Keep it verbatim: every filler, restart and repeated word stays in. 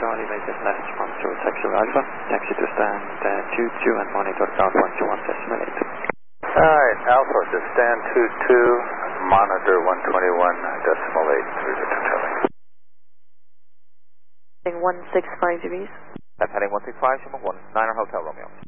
Charlie, make a slash one zero taxi Alpha, taxi to stand uh, two two and monitor ground one two one decimal eight. Alright, Alpha to stand two two, monitor one twenty-one decimal eight, three Victor Charlie. one six five degrees. That's heading one six five, Shimon one, Niner Hotel Romeo.